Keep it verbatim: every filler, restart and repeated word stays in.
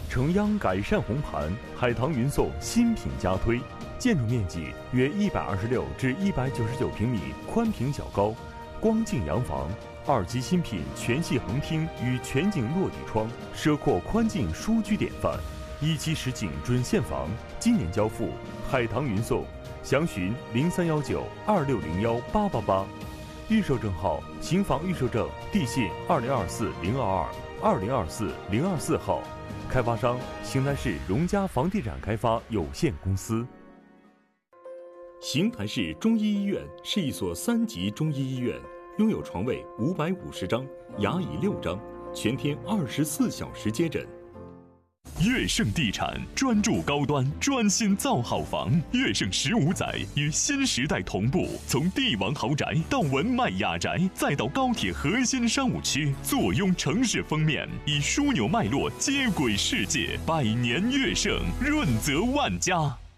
承央改善红盘，海棠云颂新品加推。建筑面积约一百二十六至一百九十九平米，宽平小高，光净洋房。二期新品全系横厅与全景落地窗，奢阔宽净舒居典范。一期实景准现房，今年交付。海棠云颂，详询零三幺九二六零幺八八八。预售证号：新房预售证，地信二零二四零二二二零二四零二四号。开发商：邢台市荣家房地产开发有限公司。邢台市中医医院是一所三级中医医院，拥有床位五百五十张，牙椅六张，全天二十四小时接诊。 悦盛地产专注高端，专心造好房。悦盛十五载与新时代同步，从帝王豪宅到文迈雅宅，再到高铁核心商务区，坐拥城市封面，以枢纽脉络接轨世界。百年悦盛，润泽万家。